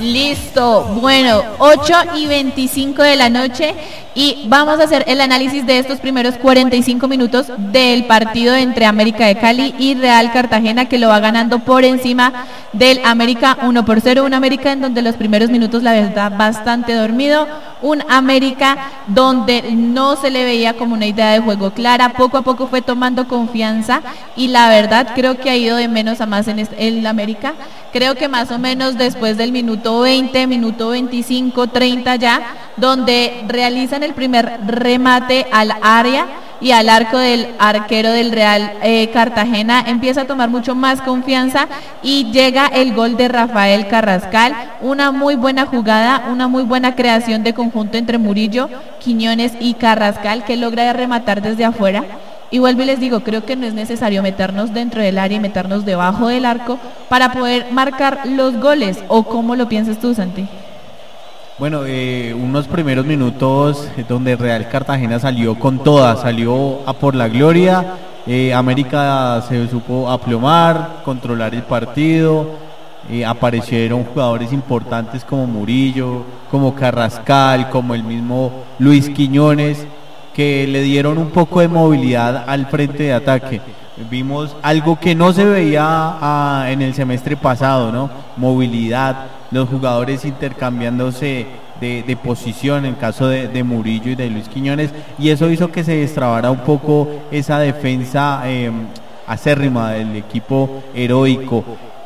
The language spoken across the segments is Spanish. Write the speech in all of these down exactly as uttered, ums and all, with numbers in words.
Listo, bueno, ocho y veinticinco de la noche y vamos a hacer el análisis de estos primeros cuarenta y cinco minutos del partido entre América de Cali y Real Cartagena, que lo va ganando por encima del América uno por cero, un América en donde los primeros minutos la verdad bastante dormido, un América donde no se le veía como una idea de juego clara, poco a poco fue tomando confianza y la verdad creo que ha ido de menos a más en el América. Creo que más o menos después del minuto veinte, minuto veinticinco, treinta ya, donde realizan el primer remate al área y al arco del arquero del Real eh, Cartagena, empieza a tomar mucho más confianza y llega el gol de Rafael Carrascal, una muy buena jugada, una muy buena creación de conjunto entre Murillo, Quiñones y Carrascal, que logra rematar desde afuera. Y vuelvo y les digo, creo que no es necesario meternos dentro del área y meternos debajo del arco para poder marcar los goles. ¿O cómo lo piensas tú, Santi? Bueno, eh, unos primeros minutos donde Real Cartagena salió con toda, salió a por la gloria. eh, América se supo aplomar, controlar el partido. eh, aparecieron jugadores importantes como Murillo, como Carrascal, como el mismo Luis Quiñones, que le dieron un poco de movilidad al frente de ataque. Vimos algo que no se veía ah, en el semestre pasado, ¿no? Movilidad, los jugadores intercambiándose de, de posición en caso de, de Murillo y de Luis Quiñones, y eso hizo que se destrabara un poco esa defensa eh, acérrima del equipo heroico,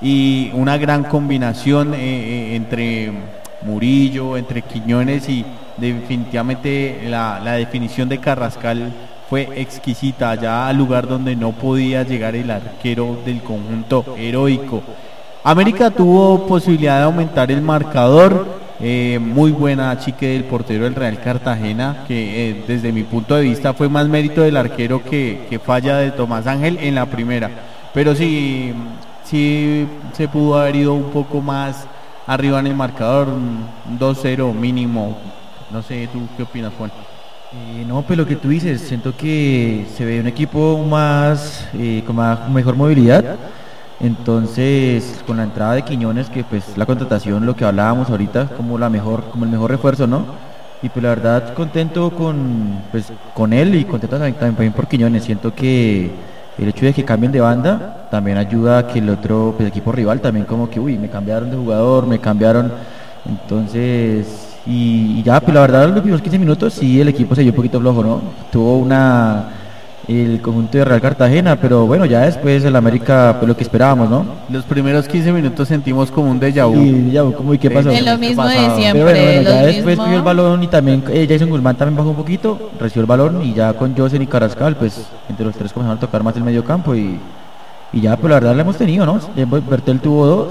y una gran combinación eh, eh, entre Murillo, entre Quiñones, y definitivamente la, la definición de Carrascal fue exquisita, allá al lugar donde no podía llegar el arquero del conjunto heroico. América tuvo posibilidad de aumentar el marcador, eh, muy buena chique del portero del Real Cartagena, que eh, desde mi punto de vista fue más mérito del arquero que, que falla de Tomás Ángel en la primera, pero sí, sí se pudo haber ido un poco más arriba en el marcador, dos cero mínimo. No sé, ¿tú qué opinas, Juan? Eh, no, pues lo que tú dices, siento que se ve un equipo más eh, con más, mejor movilidad. Entonces, con la entrada de Quiñones, que pues la contratación, lo que hablábamos ahorita, como la mejor, como el mejor refuerzo, ¿no? Y pues la verdad contento con pues con él y contento también, también por Quiñones. Siento que el hecho de que cambien de banda también ayuda a que el otro pues, equipo rival también como que uy, me cambiaron de jugador, me cambiaron. Entonces, y, y ya, pues la verdad los primeros quince minutos sí el equipo se dio un poquito flojo, ¿no? Tuvo una el conjunto de Real Cartagena, pero bueno, ya después el América, pues lo que esperábamos, ¿no? Los primeros quince minutos sentimos como un déjà vu. Sí, déjà vu, como, ¿y qué pasó? Es lo mismo de siempre. Pero bueno, bueno, ya lo después mismo. cogió el balón y también eh, Jason Guzmán también bajó un poquito, recibió el balón y ya con Josen y Carrascal, pues entre los tres comenzaron a tocar más el medio campo y, y ya, pues la verdad la hemos tenido, ¿no? Bertel tuvo dos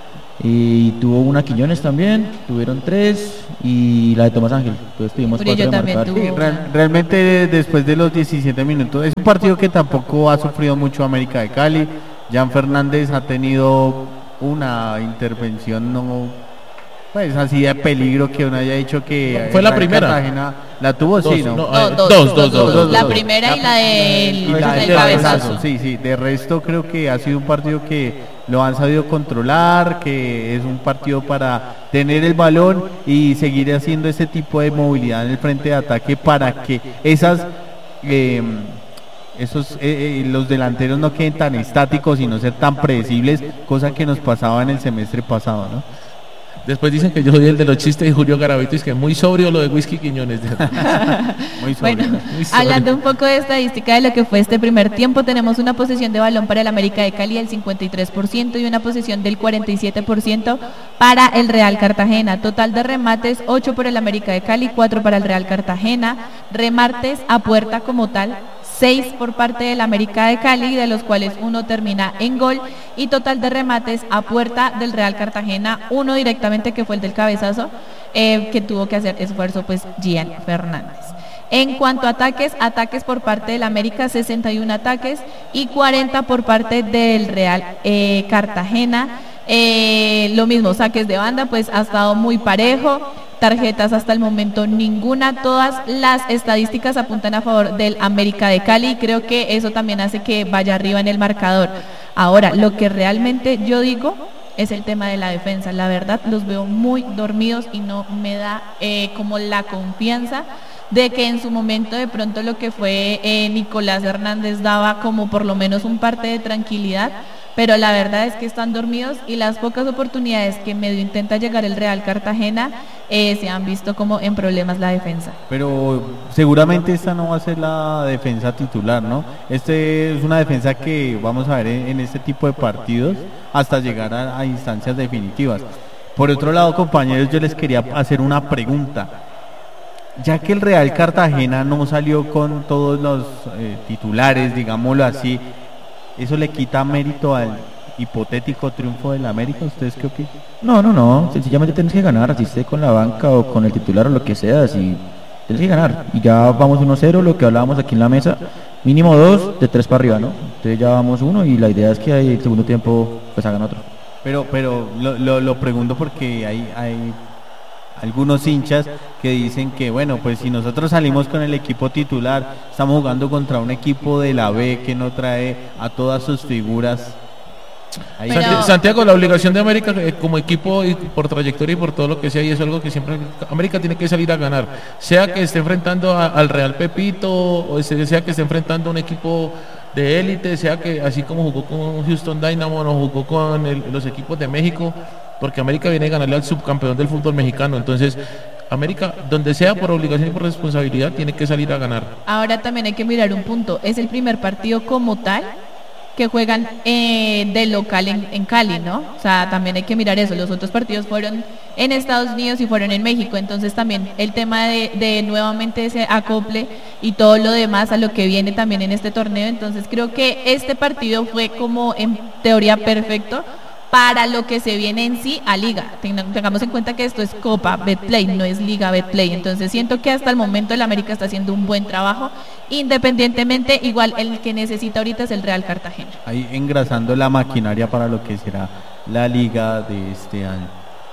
y tuvo una Quiñones también, tuvieron tres y la de Tomás Ángel, entonces tuvimos Murillo cuatro de también marcar. tuvo. Sí, real, realmente después de los diecisiete minutos, es un partido que tampoco ha sufrido mucho América de Cali. Jan Fernández ha tenido una intervención no pues así de peligro que uno haya dicho que fue la primera. Cartagena la tuvo, Dos, sí, ¿no? no, No, eh, dos, dos, dos, dos, dos, La dos. primera y la del, Y la del del cabezazo. cabezazo, sí, sí. De resto creo que ha sido un partido que lo han sabido controlar, que es un partido para tener el balón y seguir haciendo ese tipo de movilidad en el frente de ataque para que esas eh, esos eh, eh, los delanteros no queden tan estáticos y no ser tan predecibles, cosa que nos pasaba en el semestre pasado, ¿no? Después dicen que yo soy el de los chistes de Julio Garavito, y es que muy sobrio lo de Whisky Quiñones. Muy Bueno, sobrio. Muy sobrio. hablando un poco de estadística de lo que fue este primer tiempo, tenemos una posesión de balón para el América de Cali del cincuenta y tres por ciento y una posesión del cuarenta y siete por ciento para el Real Cartagena. Total de remates, ocho por el América de Cali, cuatro para el Real Cartagena. Remates a puerta como tal, seis por parte del América de Cali, de los cuales uno termina en gol, y total de remates a puerta del Real Cartagena, uno directamente que fue el del cabezazo, eh, que tuvo que hacer esfuerzo pues Gian Fernández. En cuanto a ataques, ataques por parte del América, sesenta y uno ataques y cuarenta por parte del Real eh, Cartagena. Eh, lo mismo, saques de banda, pues ha estado muy parejo. Tarjetas hasta el momento ninguna, todas las estadísticas apuntan a favor del América de Cali y creo que eso también hace que vaya arriba en el marcador. Ahora, lo que realmente yo digo es el tema de la defensa. La verdad, los veo muy dormidos y no me da eh, como la confianza de que en su momento de pronto lo que fue eh, Nicolás Hernández daba como por lo menos un parte de tranquilidad, pero la verdad es que están dormidos y las pocas oportunidades que medio intenta llegar el Real Cartagena eh, se han visto como en problemas la defensa. Pero seguramente esta no va a ser la defensa titular, ¿no? Este es una defensa que vamos a ver en, en este tipo de partidos hasta llegar a, a instancias definitivas. Por otro lado, compañeros, yo les quería hacer una pregunta. Ya que el Real Cartagena no salió con todos los eh, titulares, digámoslo así, ¿eso le quita mérito al hipotético triunfo del América? ¿Ustedes qué opinan? No, no, no, sencillamente tienes que ganar, así esté con la banca o con el titular o lo que sea, así tienes que ganar. Y ya vamos uno cero, lo que hablábamos aquí en la mesa, mínimo dos, de tres para arriba, ¿no? Entonces ya vamos uno y la idea es que ahí el segundo tiempo pues hagan otro. Pero, pero lo, lo, lo pregunto porque hay, hay algunos hinchas que dicen que bueno, pues si nosotros salimos con el equipo titular, estamos jugando contra un equipo de la B que no trae a todas sus figuras. Ahí Pero- Santi- Santiago, la obligación de América eh, como equipo y por trayectoria y por todo lo que sea, y eso es algo que siempre América tiene que salir a ganar, sea que esté enfrentando a- al Real Pepito, o sea sea que esté enfrentando a un equipo de élite, sea que así como jugó con Houston Dynamo, no jugó con el- los equipos de México, porque América viene a ganarle al subcampeón del fútbol mexicano. Entonces América, donde sea por obligación y por responsabilidad, tiene que salir a ganar. Ahora también hay que mirar un punto, es el primer partido como tal que juegan eh, de local en, en Cali, ¿no? O sea, también hay que mirar eso, los otros partidos fueron en Estados Unidos y fueron en México, entonces también el tema de, de nuevamente ese acople y todo lo demás a lo que viene también en este torneo, entonces creo que este partido fue como en teoría perfecto para lo que se viene en sí a Liga. Ten- Tengamos en cuenta que esto es Copa Betplay, no es Liga Betplay. Entonces siento que hasta el momento el América está haciendo un buen trabajo, independientemente, igual el que necesita ahorita es el Real Cartagena. ahí engrasando la maquinaria para lo que será la liga de este año.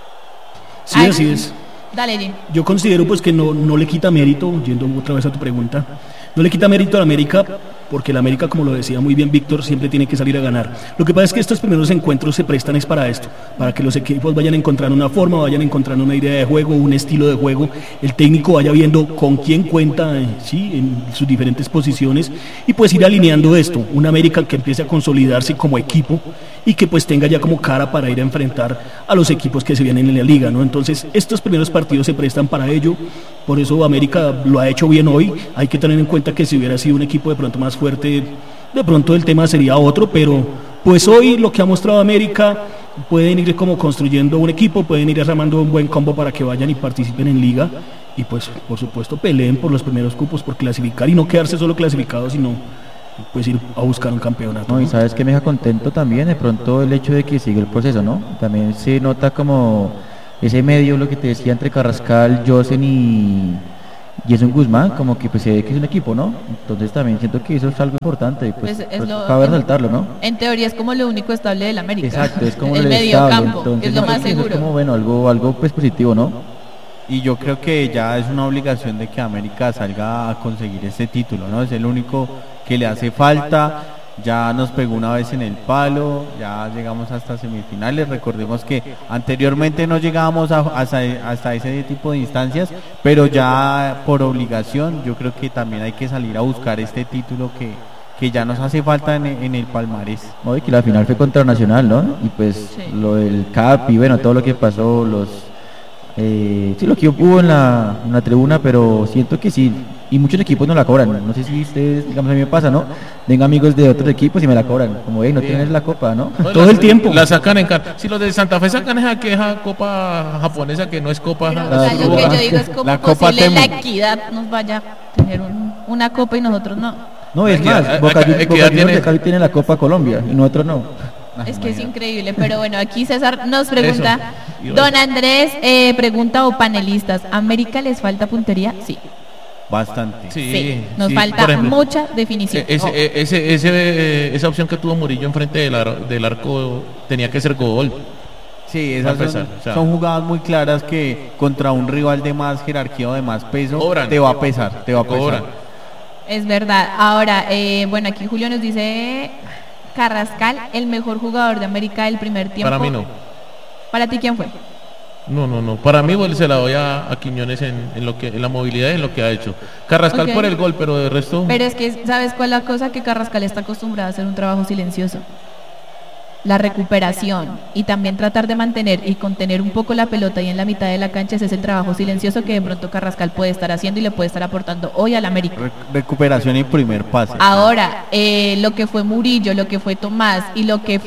Sí, Ay, así es. Dale, Jim. Yo considero pues que no, no le quita mérito, yendo otra vez a tu pregunta, no le quita mérito a la América, porque la América, como lo decía muy bien Víctor, siempre tiene que salir a ganar. Lo que pasa es que estos primeros encuentros se prestan es para esto, para que los equipos vayan encontrando una forma, vayan encontrando una idea de juego, un estilo de juego, el técnico vaya viendo con quién cuenta, eh, sí, en sus diferentes posiciones, y pues ir alineando esto, una América que empiece a consolidarse como equipo y que pues tenga ya como cara para ir a enfrentar a los equipos que se vienen en la liga, ¿no? Entonces estos primeros partidos se prestan para ello, por eso América lo ha hecho bien hoy. Hay que tener en cuenta que si hubiera sido un equipo de pronto más fuerte, de pronto el tema sería otro, pero pues hoy lo que ha mostrado América, pueden ir como construyendo un equipo, pueden ir armando un buen combo para que vayan y participen en liga y pues por supuesto peleen por los primeros cupos, por clasificar y no quedarse solo clasificados, sino pues ir a buscar un campeonato, No, y ¿no? sabes que me deja contento también de pronto el hecho de que sigue el proceso, ¿no? También se nota como ese medio, lo que te decía, entre Carrascal, Josen y Jason Guzmán, como que pues se ve que es un equipo, ¿no? Entonces también siento que eso es algo importante y pues, Pues es pues, lo- cabe resaltarlo, ¿no? En teoría es como lo único estable del América. Exacto, es como el el medio estable, campo, entonces es lo siento más que eso seguro. es como bueno, algo, algo pues positivo, ¿no? Y yo creo que ya es una obligación de que América salga a conseguir este título, ¿no? Es el único que le hace falta. Ya nos pegó una vez en el palo, ya llegamos hasta semifinales. Recordemos que anteriormente no llegábamos a- hasta, hasta ese tipo de instancias, pero ya por obligación yo creo que también hay que salir a buscar este título que, que ya nos hace falta en, en el palmarés. Hoy que la final fue contra Nacional, ¿no? Y pues Sí. lo del C A P y bueno, todo lo que pasó, los eh, sí, lo que hubo en la, en la tribuna, pero siento que sí, y muchos equipos no la cobran. No sé si ustedes, digamos, a mí me pasa, ¿no? Tengo amigos de otros equipos y me la cobran, como, hey, no Sí. tienes la copa, ¿no? No, Todo la- el tiempo. La sacan en cara. Si los de Santa Fe sacan esa queja copa japonesa que no es copa. Pero, La o sea, lo que Copa- yo digo es como la Copa posible la Temu. equidad nos vaya a tener un- una copa y nosotros no. No, es Equidad- más, Boca, Equidad Boca tiene- Juniors de Cali tiene la Copa Colombia y nosotros no. Es que es increíble, pero bueno, aquí César nos pregunta, Eso. don Andrés eh, pregunta o panelistas, ¿América les falta puntería? Sí, Bastante. sí, nos sí, falta por ejemplo, mucha definición. Eh, Ese, eh, ese, ese, eh, esa opción que tuvo Murillo enfrente del, ar- del arco tenía que ser gol. Sí, esas Para son, empezar, o sea. son jugadas muy claras que contra un rival de más jerarquía o de más peso Cobran. te va a pesar, te va a pesar. Cobran. Es verdad. Ahora, eh, bueno, aquí Julio nos dice, Carrascal, el mejor jugador de América del primer tiempo. Para mí no. ¿Para ti quién fue? No, no, no. Para mí bueno, se la doy a, a Quiñones en, en lo que en la movilidad y en lo que ha hecho. Carrascal Ok. por el gol, pero de resto. Pero es que, ¿sabes cuál es la cosa? Que Carrascal está acostumbrado a hacer un trabajo silencioso. La recuperación y también tratar de mantener y contener un poco la pelota ahí en la mitad de la cancha, ese es el trabajo silencioso que de pronto Carrascal puede estar haciendo y le puede estar aportando hoy al América. Re- recuperación y primer pase. Ahora, eh, lo que fue Murillo, lo que fue Tomás y lo que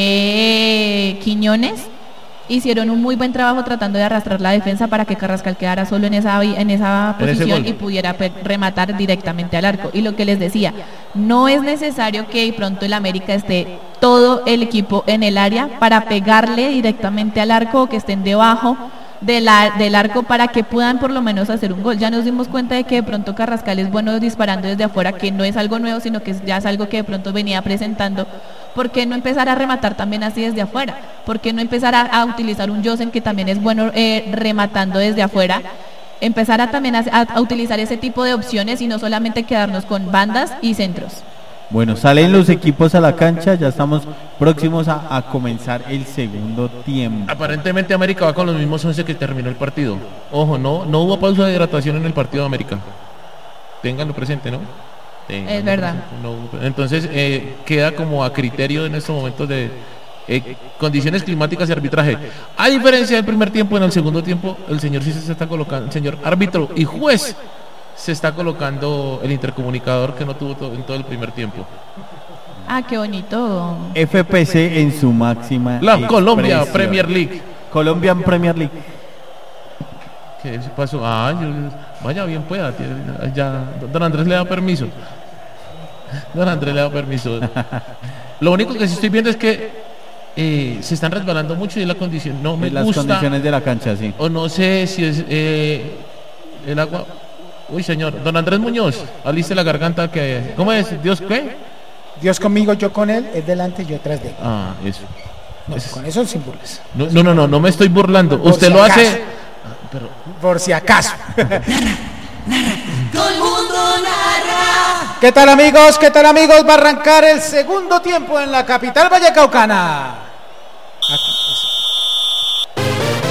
fue Quiñones hicieron un muy buen trabajo tratando de arrastrar la defensa para que Carrascal quedara solo en esa vi- en esa En ese posición gol. y pudiera pe- rematar directamente al arco. Y lo que les decía, no es necesario que de pronto el América esté todo el equipo en el área para pegarle directamente al arco o que estén debajo de la- del arco para que puedan por lo menos hacer un gol. Ya nos dimos cuenta de que de pronto Carrascal es bueno disparando desde afuera, que no es algo nuevo, sino que es- ya es algo que de pronto venía presentando. ¿Por qué no empezar a rematar también así desde afuera? ¿Por qué no empezar a, a utilizar un Josen que también es bueno eh, rematando desde afuera? Empezar a también a, a- a utilizar ese tipo de opciones y no solamente quedarnos con bandas y centros. Bueno, salen los equipos a la cancha, ya estamos próximos a, a comenzar el segundo tiempo. Aparentemente América va con los mismos once que terminó el partido. Ojo, no, no hubo pausa de hidratación en el partido de América. Ténganlo presente, ¿no? Ténganlo Es verdad. presente, no hubo- entonces eh, queda como a criterio en estos momentos de eh, condiciones climáticas y arbitraje. A diferencia del primer tiempo, en el segundo tiempo el señor sí se está colocando, el señor árbitro y juez se está colocando el intercomunicador que no tuvo to- en todo el primer tiempo. Ah, qué bonito. F P C en su máxima La Colombia expresión. Premier League. Colombian Premier League. ¿Qué se pasó? Ah, yo- vaya bien pueda. tiene- Ya, don Andrés le da permiso. Don Andrés le da permiso. Lo único que sí estoy viendo es que eh, se están resbalando mucho y la condición no me En las gusta. condiciones de la cancha, sí. O no sé si es eh, el agua. Uy, señor. Don Andrés Muñoz, aliste la garganta que. ¿Cómo es? ¿Dios qué? Dios conmigo, yo con él, él delante, yo tras de él. Ah, eso. No, Es- con eso sin burlas. No, no, no, no, no me estoy burlando. Por Usted si lo acaso. hace. Pero Por si acaso. Todo el mundo narra. ¿Qué tal amigos? ¿Qué tal amigos? Va a arrancar el segundo tiempo en la capital vallecaucana. Aquí, eso.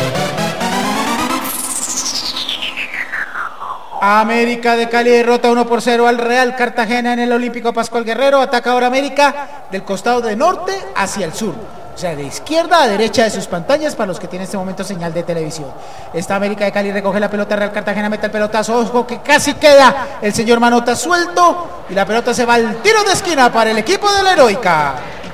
América de Cali derrota uno por cero al Real Cartagena en el Olímpico Pascual Guerrero. Ataca ahora América del costado de norte hacia el sur. O sea, de izquierda a derecha de sus pantallas para los que tienen en este momento señal de televisión. Esta América de Cali recoge la pelota, Real Cartagena mete el pelotazo, ojo que casi queda el señor Manota suelto y la pelota se va al tiro de esquina para el equipo de la Heroica.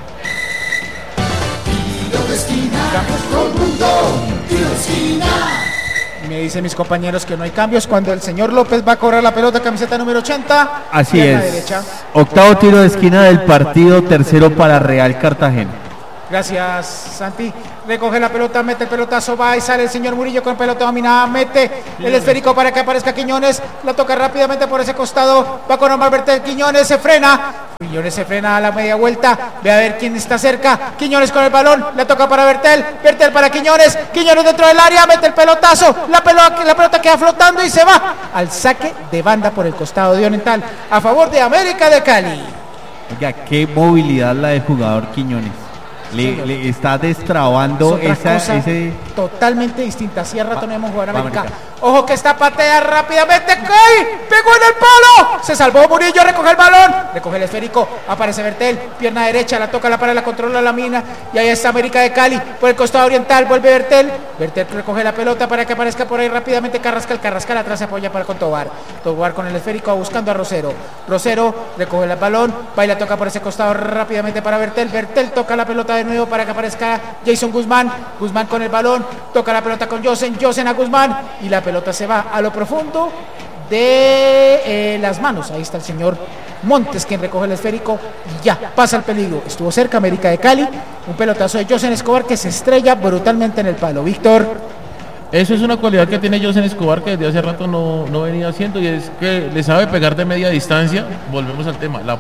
Y me dicen mis compañeros que no hay cambios cuando el señor López va a cobrar la pelota, camiseta número ochenta. Así pierna es. derecha. Octavo tiro de esquina del partido, tercero para Real Cartagena. Gracias, Santi. Recoge la pelota, mete el pelotazo, va y sale el señor Murillo con pelota dominada, mete el esférico para que aparezca Quiñones, la toca rápidamente por ese costado, va con Omar Bertel, Quiñones se frena, Quiñones se frena a la media vuelta, ve a ver quién está cerca, Quiñones con el balón, la toca para Bertel, Bertel para Quiñones, Quiñones dentro del área, mete el pelotazo, la pelota, la pelota queda flotando y se va al saque de banda por el costado de Oriental, a favor de América de Cali. Oiga, qué movilidad la del jugador Quiñones. Le, le está destrabando Es otra esa, cosa ese... totalmente distinta. Hacía rato no hemos jugado en va América. América. Ojo que está patea rápidamente. ¡Caí! ¡Pegó en el palo! Se salvó Murillo, recoge el balón. Recoge el esférico. Aparece Bertel. Pierna derecha, la toca, la para, la controla la mina. Y ahí está América de Cali. Por el costado oriental vuelve Bertel. Bertel recoge la pelota para que aparezca por ahí rápidamente Carrascal. Carrascal atrás se apoya para con Tobar. Tobar con el esférico buscando a Rosero. Rosero recoge el balón. Va y la toca por ese costado rápidamente para Bertel. Bertel toca la pelota de nuevo para que aparezca Jason Guzmán. Guzmán con el balón. Toca la pelota con Josen. Josen a Guzmán. Y la pelota se va a lo profundo de eh, las manos. Ahí está el señor Montes quien recoge el esférico y ya pasa el peligro. Estuvo cerca América de Cali. Un pelotazo de Josen Escobar que se estrella brutalmente en el palo. Víctor. eso es una cualidad que tiene Josen Escobar que desde hace rato no, no venía haciendo y es que le sabe pegar de media distancia. Volvemos al tema, la